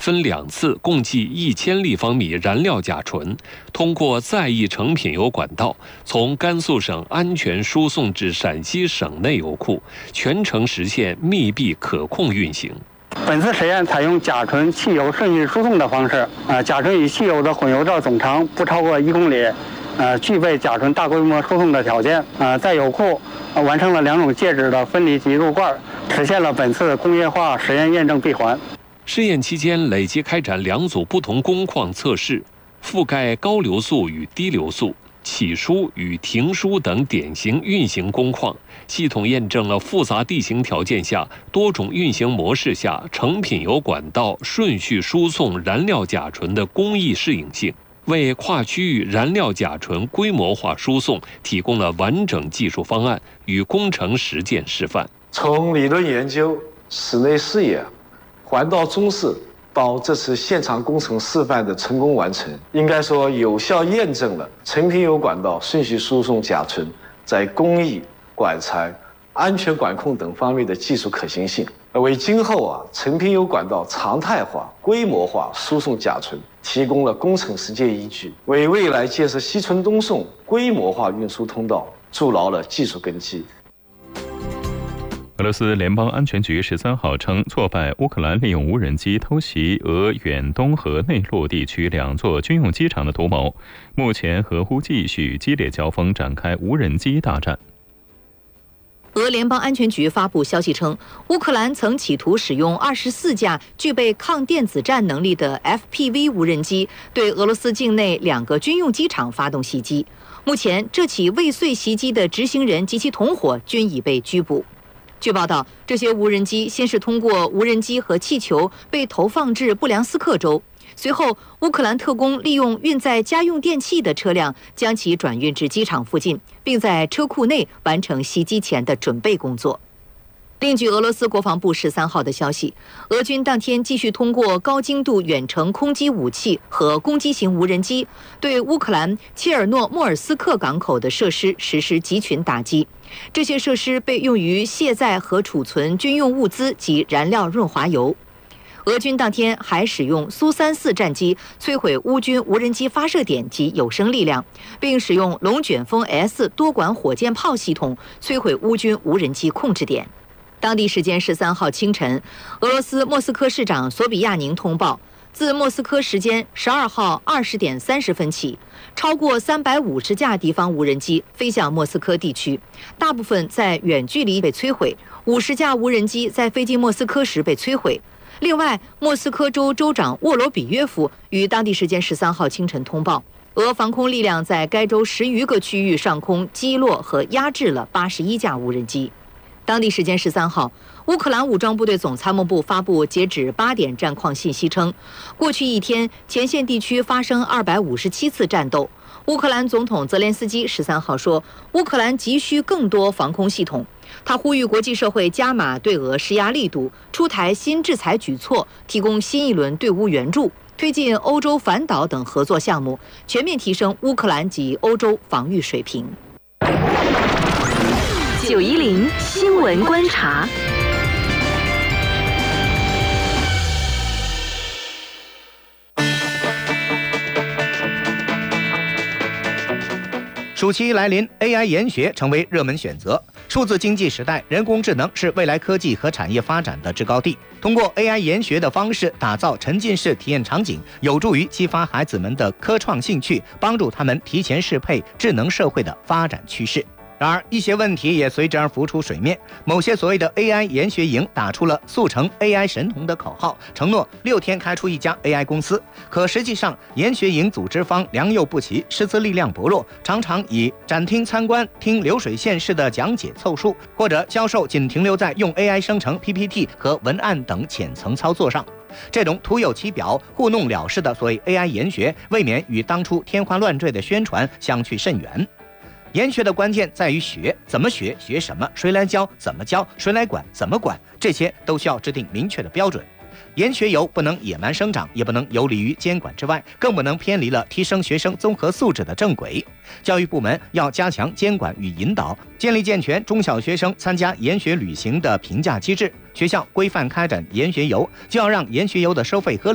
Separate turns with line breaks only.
分2次共计1000立方米燃料甲醇，通过在役成品油管道从甘肃省安全输送至陕西省内油库，全程实现密闭可控运行。
本次实验采用甲醇汽油顺序输送的方式，甲醇与汽油的混油道总长不超过1公里，具备甲醇大规模输送的条件。在油库完成了2种介质的分离及入罐，实现了本次工业化实验验证闭环。
试验期间累计开展2组不同工况测试，覆盖高流速与低流速、起输与停输等典型运行工况，系统验证了复杂地形条件下多种运行模式下成品油管道顺序输送燃料甲醇的工艺适应性，为跨区域燃料甲醇规模化输送提供了完整技术方案与工程实践示范。
从理论研究、室内试验、环道中试到这次现场工程示范的成功完成，应该说有效验证了成品油管道顺序输送甲醇在工艺、管材、安全管控等方面的技术可行性，为今后成品油管道常态化、规模化输送甲醇提供了工程实践依据，为未来建设西存东送规模化运输通道筑牢了技术根基。
俄罗斯联邦安全局13号称，挫败乌克兰利用无人机偷袭俄远东和内陆地区2座军用机场的图谋。目前，俄乌继续激烈交锋，展开无人机大战。
俄联邦安全局发布消息称，乌克兰曾企图使用24架具备抗电子战能力的 FPV 无人机，对俄罗斯境内2个军用机场发动袭击。目前，这起未遂袭击的执行人及其同伙均已被拘捕。据报道，这些无人机先是通过无人机和气球被投放至布良斯克州，随后乌克兰特工利用运载家用电器的车辆将其转运至机场附近，并在车库内完成袭击前的准备工作。另据俄罗斯国防部13号的消息，俄军当天继续通过高精度远程空击武器和攻击型无人机，对乌克兰切尔诺莫尔斯克港口的设施实施集群打击。这些设施被用于卸载和储存军用物资及燃料润滑油。俄军当天还使用苏34战机摧毁乌军无人机发射点及有生力量，并使用龙卷风 S 多管火箭炮系统摧毁乌军无人机控制点。当地时间13号清晨，俄罗斯莫斯科市长索比亚宁通报，自莫斯科时间12号20点30分起，超过350架敌方无人机飞向莫斯科地区，大部分在远距离被摧毁，50架无人机在飞进莫斯科时被摧毁。另外，莫斯科州州长沃罗比约夫于当地时间13号清晨通报，俄防空力量在该州10余个区域上空击落和压制了81架无人机。当地时间13号，乌克兰武装部队总参谋部发布截止8点战况信息称，过去一天前线地区发生257次战斗。乌克兰总统泽连斯基13号说，乌克兰急需更多防空系统。他呼吁国际社会加码对俄施压力度，出台新制裁举措，提供新一轮队伍援助，推进欧洲反导等合作项目，全面提升乌克兰及欧洲防御水平。
910新闻观察。
暑期来临 ，AI 研学成为热门选择。数字经济时代，人工智能是未来科技和产业发展的制高地。通过 AI 研学的方式打造沉浸式体验场景，有助于激发孩子们的科创兴趣，帮助他们提前适配智能社会的发展趋势。然而，一些问题也随之而浮出水面。某些所谓的 AI 研学营打出了速成 AI 神童的口号，承诺6天开出一家 AI 公司。可实际上，研学营组织方良莠不齐，师资力量薄弱，常常以展厅参观、听流水线式的讲解凑数，或者教授仅停留在用 AI 生成 PPT 和文案等浅层操作上。这种徒有其表、糊弄了事的所谓 AI 研学，未免与当初天花乱坠的宣传相去甚远。研学的关键在于学，怎么学，学什么，谁来教，怎么教，谁来管，怎么管，这些都需要制定明确的标准。研学游不能野蛮生长，也不能游离于监管之外，更不能偏离了提升学生综合素质的正轨。教育部门要加强监管与引导，建立健全中小学生参加研学旅行的评价机制。学校规范开展研学游，就要让研学游的收费合理。